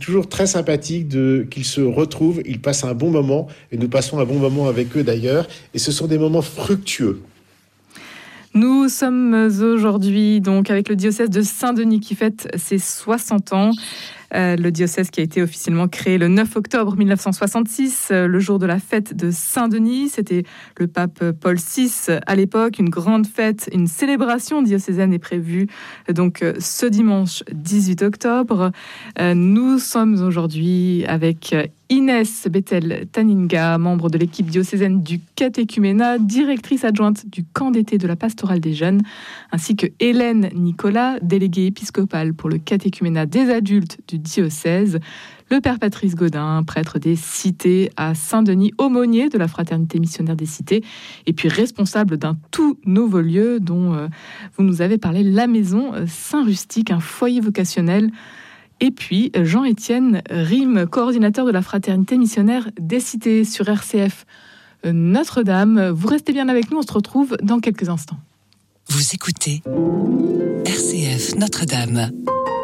toujours très sympathique qu'ils se retrouvent, ils passent un bon moment, et nous passons un bon moment avec eux d'ailleurs, et ce sont des moments fructueux. Nous sommes aujourd'hui donc avec le diocèse de Saint-Denis qui fête ses 60 ans. Le diocèse qui a été officiellement créé le 9 octobre 1966, le jour de la fête de Saint-Denis. C'était le pape Paul VI à l'époque. Une grande fête, une célébration diocésaine est prévue donc ce dimanche 18 octobre. Nous sommes aujourd'hui avec Inès Bethel-Taninga, membre de l'équipe diocésaine du catéchuménat, directrice adjointe du camp d'été de la pastorale des jeunes, ainsi que Hélène Nicolas, déléguée épiscopale pour le catéchuménat des adultes du diocèse, le père Patrice Godin, prêtre des Cités à Saint-Denis, aumônier de la Fraternité missionnaire des Cités, et puis responsable d'un tout nouveau lieu dont vous nous avez parlé, la maison Saint-Rustique, un foyer vocationnel. Et puis Jean-Étienne Rime, coordinateur de la Fraternité missionnaire des Cités sur RCF Notre-Dame. Vous restez bien avec nous, on se retrouve dans quelques instants. Vous écoutez RCF Notre-Dame.